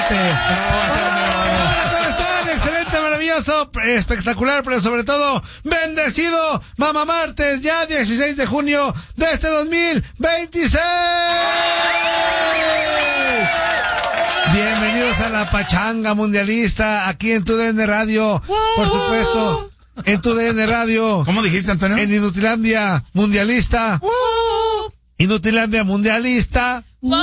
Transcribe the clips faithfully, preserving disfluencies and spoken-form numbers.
Mamarte. ¿Cómo están? Excelente, maravilloso, espectacular, pero sobre todo bendecido Mamá Martes, ya dieciséis de junio de este dos mil veintiséis. Bienvenidos a la pachanga mundialista aquí en tu D N Radio, por supuesto, en tu D N Radio. ¿Cómo dijiste, Antonio? En Inutilandia Mundialista. Inutilandia Mundialista. ¡Wow!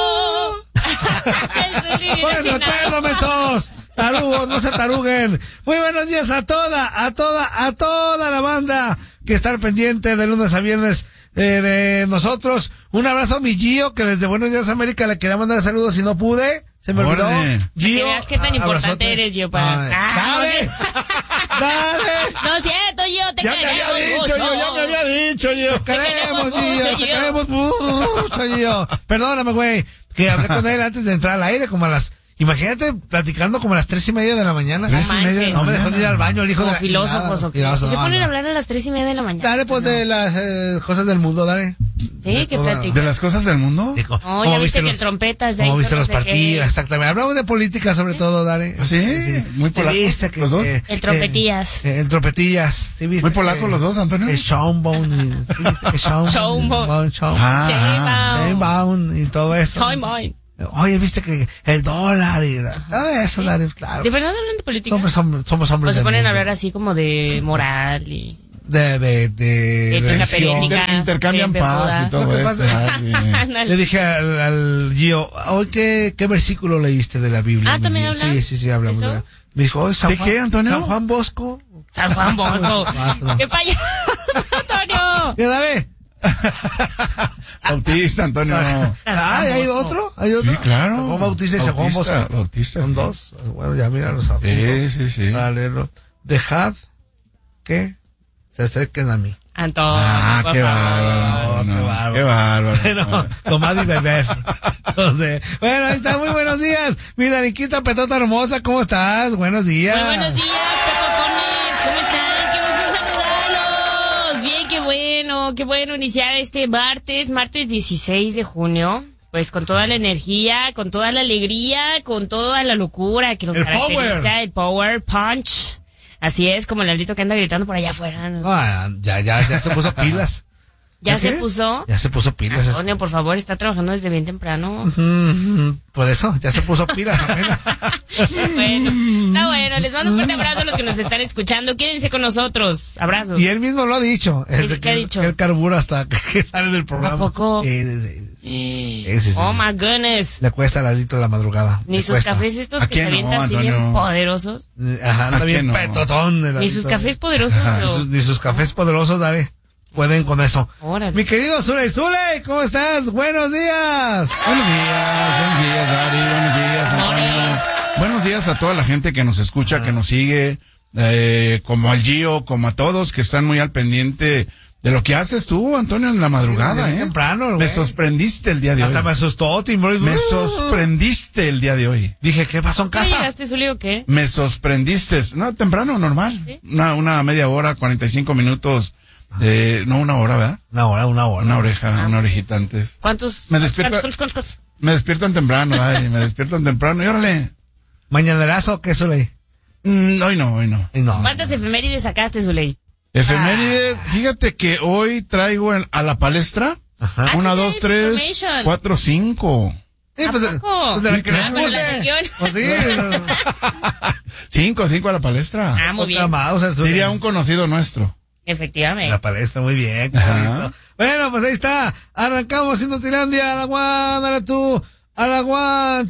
Pues acuerdo, mensos. Tarugos, no se taruguen. Muy buenos días a toda, a toda, a toda la banda que está pendiente de lunes a viernes eh, de nosotros. Un abrazo a mi Gio, que desde Buenos Días América le quería mandar saludos y no pude. Se me olvidó. Gio, qué tan importante eres, Gio, para... Ay, dale. Dale. No es cierto, Gio, te Ya me queremos había dicho, mucho. yo, ya me había dicho, yo. Te queremos, mucho, Gio, te Gio. queremos mucho, Gio. Perdóname, güey, que hablé con él antes de entrar al aire, como a las... Imagínate platicando como a las tres y media de la mañana. Tres y media. No me dejó ni ir al baño, el hijo Como de la filósofos chingada. o qué. Filósofo, Se no, ponen no. a hablar a las tres y media de la mañana. Dale, pues, de las eh, cosas del mundo, dale. Sí, que toda- platica. ¿De las cosas del mundo? Dijo, Oh, ya viste que el trompetas ya ¿Cómo hizo viste no los sé partidos? qué. Exactamente. Hablamos de política sobre todo, dale. Sí, muy ¿Sí polacos, viste que, los dos? que- El trompetillas. que- el trompetillas. ¿Sí viste Muy polacos que- los dos, Antonio. que Sheinbaum y, ¿sí viste que Sheinbaum? Sheinbaum. Sheinbaum. Ah, Sheinbaum y todo eso. Ay, ay. Oye, viste que el dólar y todo eso, dale, claro. ¿De verdad hablan de política? Somos, somos, somos hombres O se del ponen a mundo. hablar así como de moral y... de, de, de, De ética religión. periódica. Inter- intercambian Bien paz peluda. y todo Lo que esto. pasa- Ah, sí. Ándale. Le dije al, al Gio, hoy qué, qué versículo leíste de la Biblia. Ah, mi ¿también Gio? hablan? Sí, sí, sí, hablamos ¿Eso? de la... Me dijo, oh, San ¿De Juan, qué, Antonio? San Juan Bosco. San Juan Bosco. Cuatro. ¡Qué payaso, Antonio! Mira, dale. Bautista, Antonio. Ah, ¿hay otro? ¿Hay otro? Sí, claro. San Juan Bautista y San Juan Bautista, Bosco. Bautista. Son dos. Bueno, ya mira los apuntos. Sí, sí, sí. Para leerlo. Dejad que se acerquen a mí. Antonio, Ah, por qué favor. bárbaro. qué no, bárbaro. Qué bárbaro. Bueno, tomad y beber. Entonces, bueno, ahí está, muy buenos días. Mi Daniquita Petota hermosa, ¿cómo estás? Buenos días. Muy buenos días, Pepotones. ¿Cómo están? ¡Qué gusto saludarlos! Bien, qué bueno, qué bueno iniciar este martes, martes dieciséis de junio. Pues con toda la energía, con toda la alegría, con toda la locura que nos El caracteriza, power. el power punch. Así es, como el Laldito que anda gritando por allá afuera. Ah, ya, ya, ya se puso pilas. ¿Ya ¿Ya se qué? puso? Ya se puso pilas. Antonio, por favor, está trabajando desde bien temprano. Mm, por eso, ya se puso pilas apenas. Bueno, está bueno. Les mando un fuerte abrazo a los que nos están escuchando. Quédense con nosotros. Abrazos. Y él mismo lo ha dicho. Es de ¿Qué ha que, dicho? que él carbura hasta que, que sale del programa. ¿A poco? Eh, eh, eh, ese sí. Oh my goodness. Le cuesta al Lalito la madrugada. Ni Le sus cuesta. cafés estos ¿A que qué se no, avientan así bien Antonio? poderosos. Ajá, anda ¿A bien qué no? petotón. el Ni Lalito. sus cafés poderosos, Ni pero... sus, ni sus cafés poderosos, dale. Pueden con eso. Órale. Mi querido Zuley, Zuley, ¿cómo estás? Buenos días. Buenos días, buenos días, Dari, buenos días, Antonio. Buenos días a toda la gente que nos escucha, que nos sigue, eh, como al Gio, como a todos que están muy al pendiente de lo que haces tú, Antonio, en la madrugada, Bien ¿eh? temprano, güey. Me sorprendiste el día de Hasta hoy. me asustó, Timbro. Me sorprendiste el día de hoy. Dije, ¿qué pasó en ¿Ya casa? llegaste, Zuli, o qué? Me sorprendiste. No, temprano, normal. ¿Sí? Una, una media hora, cuarenta y cinco minutos. Eh, no, una hora, ¿verdad? Una hora, una hora. Una oreja, una orejita antes. ¿Cuántos? Me despierta- ¿Cuántos, cuántos, cuántos? Me despiertan temprano, ay, me despiertan temprano. Y órale. ¿Mañanerazo o qué, Zuley? Mm, hoy no, hoy no. Y no. ¿Cuántas efemérides sacaste, Zuley? Efeméride, fíjate que hoy traigo en- a la palestra. Ajá. Una, Ah, sí, dos, tienes tres, information. cuatro, cinco. Sí, ¿A pues, poco? pues de la que les Ah, para la puse. región. Pues sí. Cinco, cinco a la palestra. Ah, muy Otra bien. Mauser, Zuley. Diría un conocido nuestro. Efectivamente. La palestra, muy bien. qué Ajá. bonito. Bueno, pues ahí está. Arrancamos Inutilandia, a la guan, a la tú, a la guan.